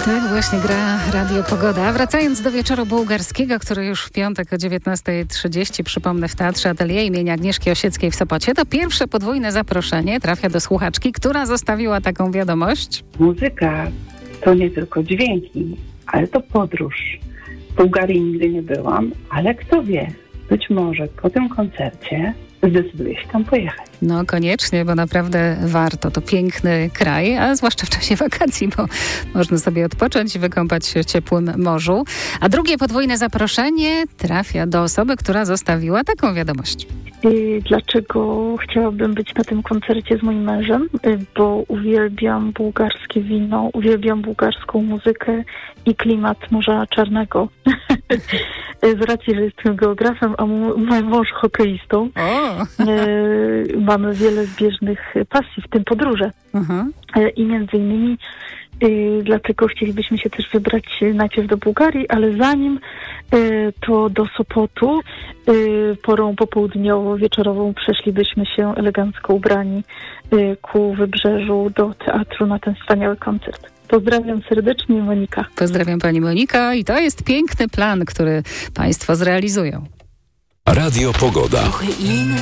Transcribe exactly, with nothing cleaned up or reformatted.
Tak właśnie gra Radio Pogoda. Wracając do wieczoru bułgarskiego, który już w piątek o dziewiętnasta trzydzieści, przypomnę, w Teatrze Atelier imienia Agnieszki Osieckiej w Sopocie, to pierwsze podwójne zaproszenie trafia do słuchaczki, która zostawiła taką wiadomość. Muzyka to nie tylko dźwięki, ale to podróż. W Bułgarii nigdy nie byłam, ale kto wie, być może po tym koncercie zdecyduję się tam pojechać. No koniecznie, bo naprawdę warto. To piękny kraj, a zwłaszcza w czasie wakacji, bo można sobie odpocząć i wykąpać się w ciepłym morzu. A drugie podwójne zaproszenie trafia do osoby, która zostawiła taką wiadomość. Dlaczego chciałabym być na tym koncercie z moim mężem? Bo uwielbiam bułgarskie wino, uwielbiam bułgarską muzykę i klimat Morza Czarnego. Z racji, że jestem geografem, a mój mąż hokeistą, O. mamy wiele zbieżnych pasji, w tym podróże. Uh-huh. I między innymi y, dlatego chcielibyśmy się też wybrać najpierw do Bułgarii, ale zanim y, to do Sopotu y, porą popołudniowo-wieczorową przeszlibyśmy się elegancko ubrani y, ku wybrzeżu do teatru na ten wspaniały koncert. Pozdrawiam serdecznie, Monika. Pozdrawiam pani Monika i to jest piękny plan, który państwo zrealizują. Radio Pogoda.